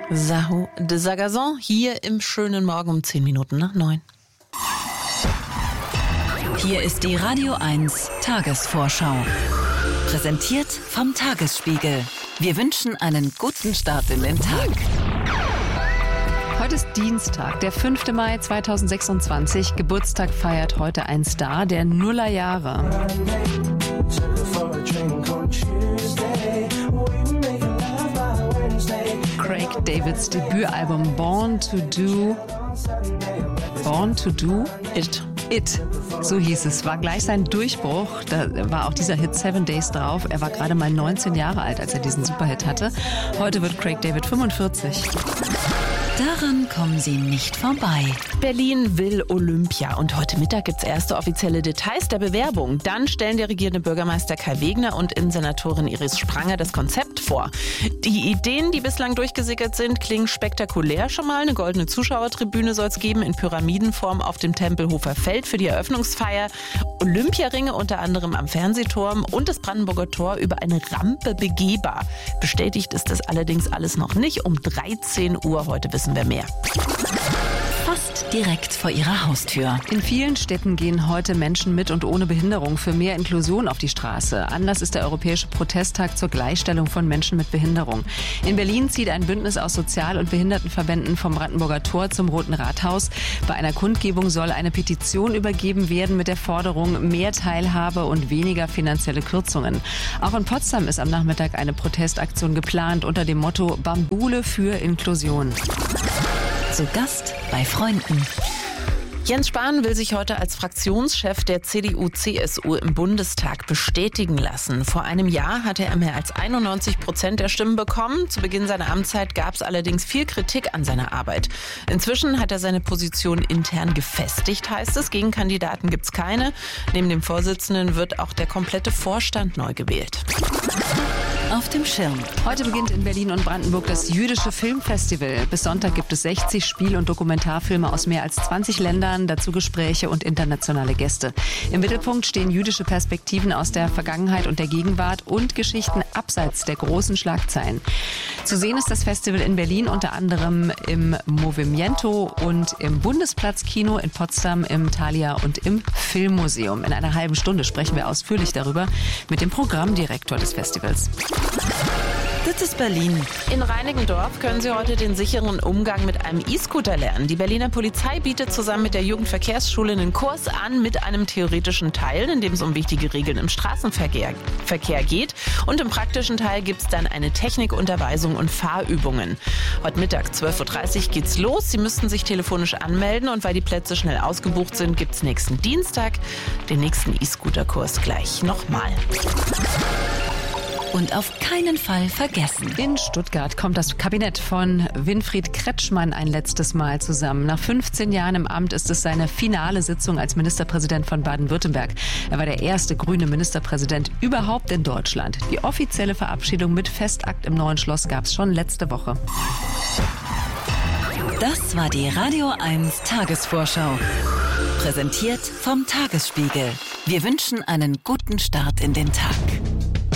Sahou de Sagazon hier im schönen Morgen um 10 Minuten nach 9. Hier ist die Radio 1 Tagesvorschau. Präsentiert vom Tagesspiegel. Wir wünschen einen guten Start in den Tag. Heute ist Dienstag, der 5. Mai 2026. Geburtstag feiert heute ein Star der Nullerjahre. Craig Davids Debütalbum Born to Do It, so hieß es, war gleich sein Durchbruch. Da war auch dieser Hit 7 Days drauf. Er war gerade mal 19 Jahre alt, als er diesen Superhit hatte. Heute wird Craig David 45. Daran kommen Sie nicht vorbei. Berlin will Olympia und heute Mittag gibt es erste offizielle Details der Bewerbung. Dann stellen der regierende Bürgermeister Kai Wegner und Innensenatorin Iris Spranger das Konzept vor. Die Ideen, die bislang durchgesickert sind, klingen spektakulär schon mal. Eine goldene Zuschauertribüne soll es geben in Pyramidenform auf dem Tempelhofer Feld für die Eröffnungsfeier. Olympiaringe unter anderem am Fernsehturm und das Brandenburger Tor über eine Rampe begehbar. Bestätigt ist das allerdings alles noch nicht. Um 13 Uhr heute wissen wir mehr. Fast direkt vor Ihrer Haustür. In vielen Städten gehen heute Menschen mit und ohne Behinderung für mehr Inklusion auf die Straße. Anlass ist der Europäische Protesttag zur Gleichstellung von Menschen mit Behinderung. In Berlin zieht ein Bündnis aus Sozial- und Behindertenverbänden vom Brandenburger Tor zum Roten Rathaus. Bei einer Kundgebung soll eine Petition übergeben werden mit der Forderung mehr Teilhabe und weniger finanzielle Kürzungen. Auch in Potsdam ist am Nachmittag eine Protestaktion geplant unter dem Motto Bambule für Inklusion. Zu Gast bei Freunden. Jens Spahn will sich heute als Fraktionschef der CDU-CSU im Bundestag bestätigen lassen. Vor einem Jahr hatte er mehr als 91% der Stimmen bekommen. Zu Beginn seiner Amtszeit gab es allerdings viel Kritik an seiner Arbeit. Inzwischen hat er seine Position intern gefestigt, heißt es. Gegenkandidaten gibt es keine. Neben dem Vorsitzenden wird auch der komplette Vorstand neu gewählt. Auf dem Schirm. Heute beginnt in Berlin und Brandenburg das Jüdische Filmfestival. Bis Sonntag gibt es 60 Spiel- und Dokumentarfilme aus mehr als 20 Ländern, dazu Gespräche und internationale Gäste. Im Mittelpunkt stehen jüdische Perspektiven aus der Vergangenheit und der Gegenwart und Geschichten abseits der großen Schlagzeilen. Zu sehen ist das Festival in Berlin unter anderem im Movimiento und im Bundesplatzkino, in Potsdam, im Thalia und im Filmmuseum. In einer halben Stunde sprechen wir ausführlich darüber mit dem Programmdirektor des Festivals. Das ist Berlin. In Reinickendorf können Sie heute den sicheren Umgang mit einem E-Scooter lernen. Die Berliner Polizei bietet zusammen mit der Jugendverkehrsschule einen Kurs an mit einem theoretischen Teil, in dem es um wichtige Regeln im Straßenverkehr geht. Und im praktischen Teil gibt es dann eine Technikunterweisung und Fahrübungen. Heute Mittag 12.30 Uhr geht's los. Sie müssten sich telefonisch anmelden und weil die Plätze schnell ausgebucht sind, gibt es nächsten Dienstag den nächsten E-Scooter-Kurs gleich nochmal. Und auf keinen Fall vergessen. In Stuttgart kommt das Kabinett von Winfried Kretschmann ein letztes Mal zusammen. Nach 15 Jahren im Amt ist es seine finale Sitzung als Ministerpräsident von Baden-Württemberg. Er war der erste grüne Ministerpräsident überhaupt in Deutschland. Die offizielle Verabschiedung mit Festakt im Neuen Schloss gab es schon letzte Woche. Das war die Radio 1 Tagesvorschau. Präsentiert vom Tagesspiegel. Wir wünschen einen guten Start in den Tag.